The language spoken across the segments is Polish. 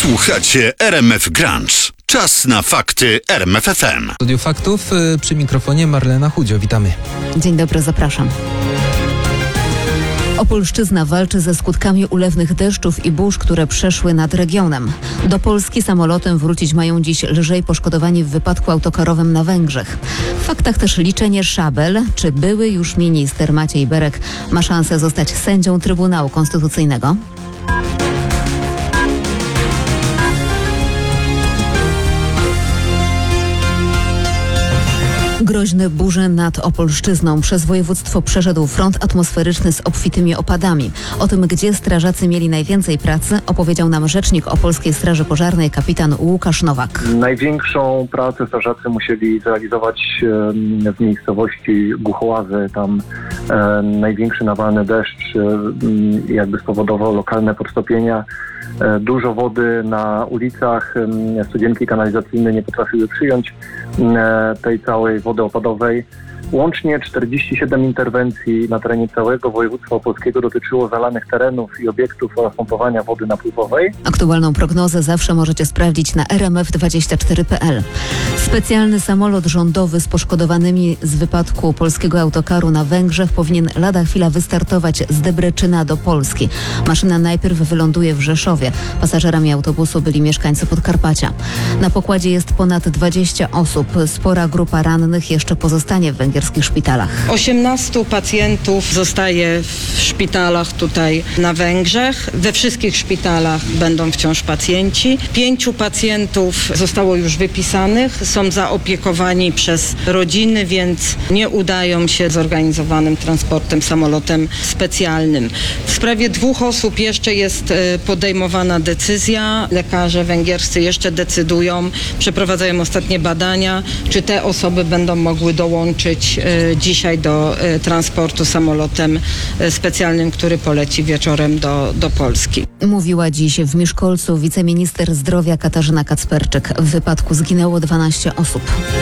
Słuchacie RMF Grunge. Czas na fakty RMF FM. Studiu faktów przy mikrofonie Marlena Chudzio. Witamy. Dzień dobry, zapraszam. Opolszczyzna walczy ze skutkami ulewnych deszczów i burz, które przeszły nad regionem. Do Polski samolotem wrócić mają dziś lżej poszkodowani w wypadku autokarowym na Węgrzech. W faktach też liczenie szabel. Czy były już minister Maciej Berek ma szansę zostać sędzią Trybunału Konstytucyjnego? Groźne burze nad Opolszczyzną. Przez województwo przeszedł front atmosferyczny z obfitymi opadami. O tym, gdzie strażacy mieli najwięcej pracy, opowiedział nam rzecznik Opolskiej Straży Pożarnej kapitan Łukasz Nowak. Największą pracę strażacy musieli zrealizować w miejscowości Głuchołazy. Tam największy nawalny deszcz jakby spowodował lokalne podtopienia. Dużo wody na ulicach, studzienki kanalizacyjne nie potrafiły przyjąć tej całej wody opadowej. Łącznie 47 interwencji na terenie całego województwa opolskiego dotyczyło zalanych terenów i obiektów oraz pompowania wody napływowej. Aktualną prognozę zawsze możecie sprawdzić na rmf24.pl. Specjalny samolot rządowy z poszkodowanymi z wypadku polskiego autokaru na Węgrzech powinien lada chwila wystartować z Debreczyna do Polski. Maszyna najpierw wyląduje w Rzeszowie. Pasażerami autobusu byli mieszkańcy Podkarpacia. Na pokładzie jest ponad 20 osób. Spora grupa rannych jeszcze pozostanie w węgierskich szpitalach. 18 pacjentów zostaje w szpitalach tutaj na Węgrzech. We wszystkich szpitalach będą wciąż pacjenci. 5 pacjentów zostało już wypisanych. Są zaopiekowani przez rodziny, więc nie udają się zorganizowanym transportem, samolotem specjalnym. W sprawie 2 osób jeszcze jest podejmowana decyzja. Lekarze węgierscy jeszcze decydują, przeprowadzają ostatnie badania, czy te osoby będą mogły dołączyć dzisiaj do transportu samolotem specjalnym, który poleci wieczorem do Polski. Mówiła dziś w Miszkolcu wiceminister zdrowia Katarzyna Kacperczyk. W wypadku zginęło 12 osób.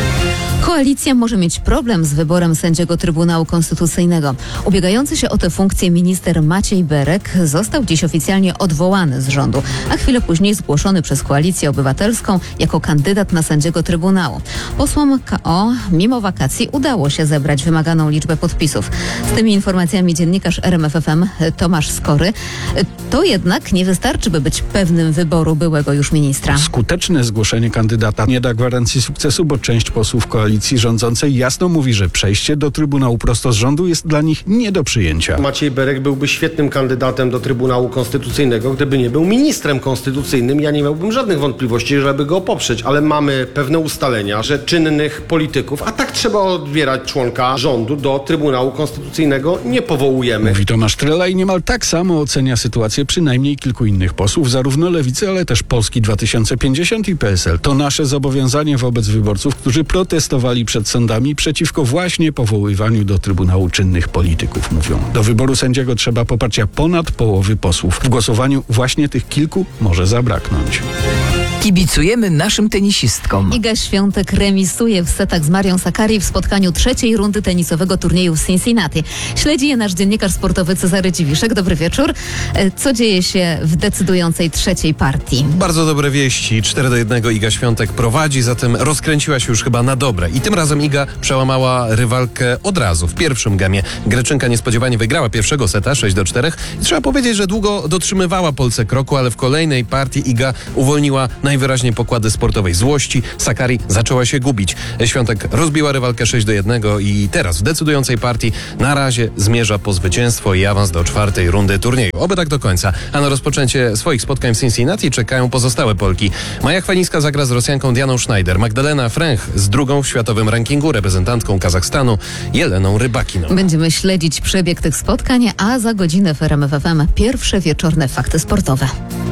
Koalicja może mieć problem z wyborem sędziego Trybunału Konstytucyjnego. Ubiegający się o tę funkcję minister Maciej Berek został dziś oficjalnie odwołany z rządu, a chwilę później zgłoszony przez Koalicję Obywatelską jako kandydat na sędziego Trybunału. Posłom KO mimo wakacji udało się zebrać wymaganą liczbę podpisów. Z tymi informacjami dziennikarz RMF FM Tomasz Skory. To jednak nie wystarczy, by być pewnym wyboru byłego już ministra. Skuteczne zgłoszenie kandydata nie da gwarancji sukcesu, bo część posłów koalicji rządzącej jasno mówi, że przejście do Trybunału prosto z rządu jest dla nich nie do przyjęcia. Maciej Berek byłby świetnym kandydatem do Trybunału Konstytucyjnego, gdyby nie był ministrem konstytucyjnym. Ja nie miałbym żadnych wątpliwości, żeby go poprzeć, ale mamy pewne ustalenia, że czynnych polityków, a tak trzeba odbierać członka rządu, do Trybunału Konstytucyjnego nie powołujemy. Mówi Tomasz Trela i niemal tak samo ocenia sytuację przynajmniej kilku innych posłów, zarówno Lewicy, ale też Polski 2050 i PSL. To nasze zobowiązanie wobec wyborców, którzy protestowali przed sądami przeciwko właśnie powoływaniu do Trybunału czynnych polityków, mówią. Do wyboru sędziego trzeba poparcia ponad połowy posłów. W głosowaniu właśnie tych kilku może zabraknąć. Kibicujemy naszym tenisistkom. Iga Świątek remisuje w setach z Marią Sakkari w spotkaniu 3. rundy tenisowego turnieju w Cincinnati. Śledzi je nasz dziennikarz sportowy Cezary Dziwiszek. Dobry wieczór. Co dzieje się w decydującej 3. partii? Bardzo dobre wieści. 4-1 Iga Świątek prowadzi, zatem rozkręciła się już chyba na dobre. I tym razem Iga przełamała rywalkę od razu. W pierwszym gemie Greczynka niespodziewanie wygrała pierwszego seta 6-4. Trzeba powiedzieć, że długo dotrzymywała Polce kroku, ale w kolejnej partii Iga uwolniła najwyraźniej pokłady sportowej złości. Sakkari zaczęła się gubić. Świątek rozbiła rywalkę 6-1 i teraz w decydującej partii na razie zmierza po zwycięstwo i awans do 4. rundy turnieju. Oby tak do końca. A na rozpoczęcie swoich spotkań w Cincinnati czekają pozostałe Polki. Maja Chwalińska zagra z Rosjanką Dianą Schneider, Magdalena Fręch z 2. w światowym rankingu, reprezentantką Kazachstanu Jeleną Rybakiną. Będziemy śledzić przebieg tych spotkań, a za godzinę w RMF FM pierwsze wieczorne fakty sportowe.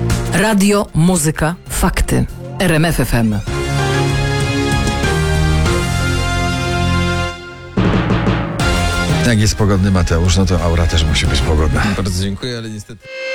Radio, muzyka, fakty. RMF FM. Jak jest pogodny Mateusz, no to aura też musi być pogodna. Bardzo dziękuję, ale niestety...